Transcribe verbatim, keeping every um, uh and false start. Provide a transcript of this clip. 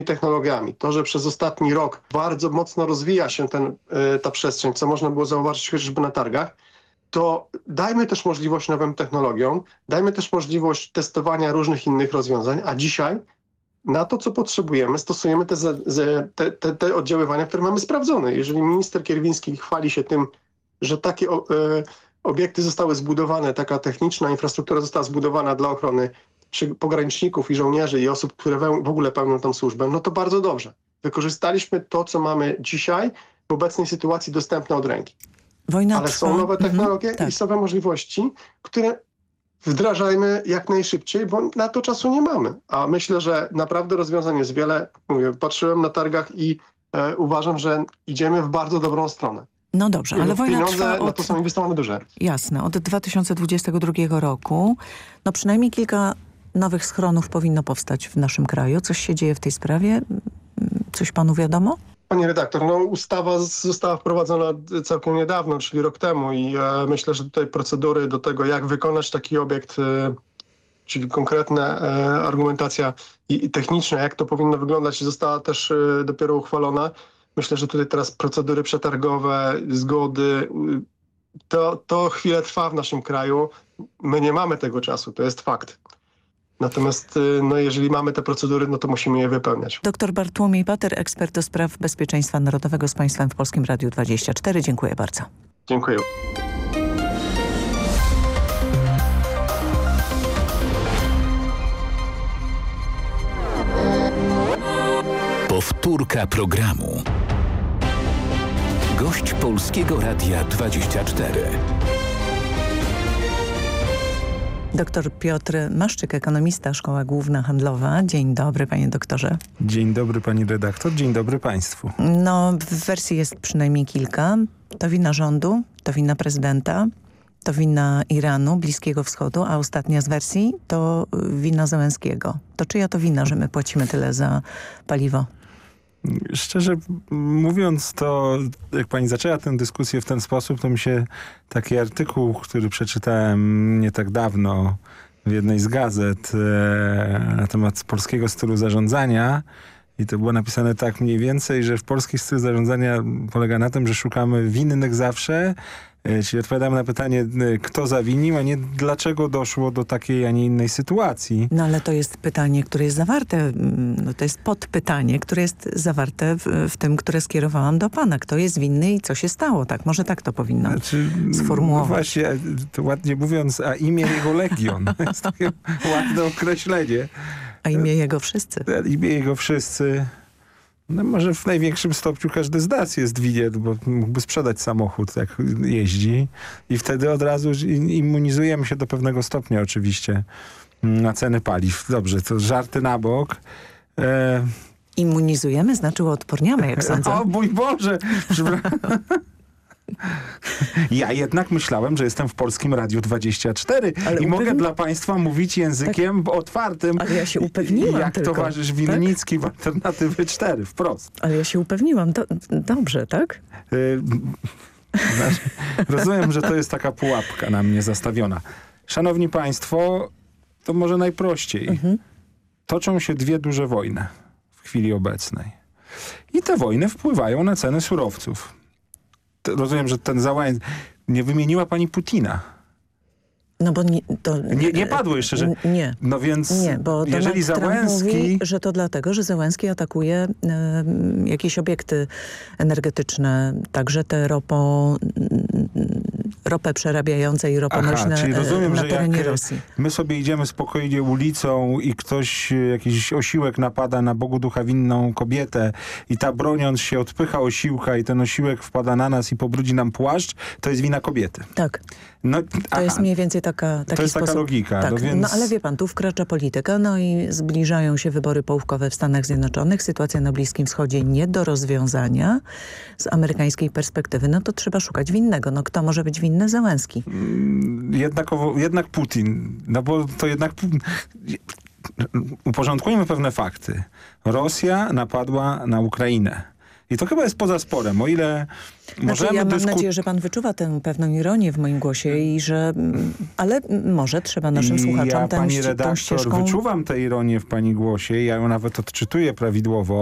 technologiami. To, że przez ostatni rok bardzo mocno rozwija się ten, ta przestrzeń, co można było zauważyć chociażby na targach, to dajmy też możliwość nowym technologiom, dajmy też możliwość testowania różnych innych rozwiązań, a dzisiaj na to, co potrzebujemy, stosujemy te, te, te, te oddziaływania, które mamy sprawdzone. Jeżeli minister Kierwiński chwali się tym, że takie o, e, obiekty zostały zbudowane, taka techniczna infrastruktura została zbudowana dla ochrony czy pograniczników i żołnierzy i osób, które w, w ogóle pełnią tą służbę, no to bardzo dobrze. Wykorzystaliśmy to, co mamy dzisiaj w obecnej sytuacji dostępne od ręki. Wojna Ale trwa. są nowe technologie mhm, tak. i są nowe możliwości, które wdrażajmy jak najszybciej, bo na to czasu nie mamy. A myślę, że naprawdę rozwiązań jest wiele. Mówię, patrzyłem na targach i e, uważam, że idziemy w bardzo dobrą stronę. No dobrze, ale wojna Pieniądze trwa na od... to są inwestowane duże. Jasne, od dwa tysiące dwudziestego drugiego roku. No przynajmniej kilka nowych schronów powinno powstać w naszym kraju. Coś się dzieje w tej sprawie? Coś panu wiadomo? Pani redaktor, no ustawa została wprowadzona całkiem niedawno, czyli rok temu i e, myślę, że tutaj procedury do tego, jak wykonać taki obiekt, e, czyli konkretna e, argumentacja i, i techniczna, jak to powinno wyglądać, została też e, dopiero uchwalona. Myślę, że tutaj teraz procedury przetargowe, zgody, to, to chwilę trwa w naszym kraju. My nie mamy tego czasu, to jest fakt. Natomiast no, jeżeli mamy te procedury, no to musimy je wypełniać. Doktor Bartłomiej Pater, ekspert do spraw bezpieczeństwa narodowego z Państwem w Polskim Radiu dwadzieścia cztery. Dziękuję bardzo. Dziękuję. Powtórka programu. Gość Polskiego Radia dwadzieścia cztery. Doktor Piotr Maszczyk, ekonomista, Szkoła Główna Handlowa. Dzień dobry, panie doktorze. Dzień dobry, pani redaktor. Dzień dobry państwu. No, wersji jest przynajmniej kilka. To wina rządu, to wina prezydenta, to wina Iranu, Bliskiego Wschodu, a ostatnia z wersji to wina Zełenskiego. To czyja to wina, że my płacimy tyle za paliwo? Szczerze mówiąc, to jak pani zaczęła tę dyskusję w ten sposób, to mi się taki artykuł, który przeczytałem nie tak dawno w jednej z gazet e, na temat polskiego stylu zarządzania, i to było napisane tak mniej więcej, że w polski styl zarządzania polega na tym, że szukamy winnych zawsze, czyli odpowiadamy na pytanie, kto zawinił, a nie dlaczego doszło do takiej, a nie innej sytuacji. No ale to jest pytanie, które jest zawarte, no to jest podpytanie, które jest zawarte w, w tym, które skierowałam do pana. Kto jest winny i co się stało, tak? Może tak to powinno znaczy, sformułować. No właśnie, to ładnie mówiąc, a imię jego legion. To jest takie ładne określenie. A imię jego wszyscy. A imię jego wszyscy. No może w największym stopniu każdy z nas jest winien, bo mógłby sprzedać samochód, jak jeździ. I wtedy od razu immunizujemy się do pewnego stopnia oczywiście na ceny paliw. Dobrze, to żarty na bok. E... Immunizujemy? Znaczy uodporniamy, jak sądzę. O mój Boże! Ja jednak myślałem, że jestem w Polskim Radiu dwadzieścia cztery ale i upewni... mogę dla państwa mówić językiem tak, otwartym. Ale ja się upewniłam Jak tylko, towarzysz Winnicki tak? w Alternatywy cztery, wprost. Ale ja się upewniłam. Do, dobrze, tak? Y znaczy, rozumiem, że to jest taka pułapka na mnie zastawiona. Szanowni państwo, to może najprościej. Mhm. Toczą się dwie duże wojny w chwili obecnej. I te wojny wpływają na ceny surowców. Rozumiem, że ten Załęski... Nie wymieniła pani Putina. No bo nie, to... Nie, nie padło jeszcze, że... Nie. No więc nie, bo jeżeli Donald Załęski... Trump mówi, że to dlatego, że Załęski atakuje e, jakieś obiekty energetyczne, także te ropo... ropę przerabiające i roponośne Aha, czyli rozumiem, na że terenie jak Rosji. My sobie idziemy spokojnie ulicą i ktoś, jakiś osiłek napada na Bogu ducha winną kobietę i ta broniąc się odpycha osiłka i ten osiłek wpada na nas i pobrudzi nam płaszcz, to jest wina kobiety. Tak. No, to aha, jest mniej więcej taka, taki to jest sposób. taka logika. Tak. No, więc... no ale wie pan, tu wkracza polityka, no i zbliżają się wybory połówkowe w Stanach Zjednoczonych, sytuacja na Bliskim Wschodzie nie do rozwiązania z amerykańskiej perspektywy, no to trzeba szukać winnego. No kto może być winny? Załęski. Jednak, jednak Putin. No bo to jednak... Uporządkujmy pewne fakty. Rosja napadła na Ukrainę. I to chyba jest poza sporem. O ile Znaczy, możemy ja mam dysku- nadzieję, że pan wyczuwa tę pewną ironię w moim głosie i że... Ale może trzeba naszym I słuchaczom ja, tę, pani ści- tą redaktor, ścieżką... wyczuwam tę ironię w pani głosie. Ja ją nawet odczytuję prawidłowo.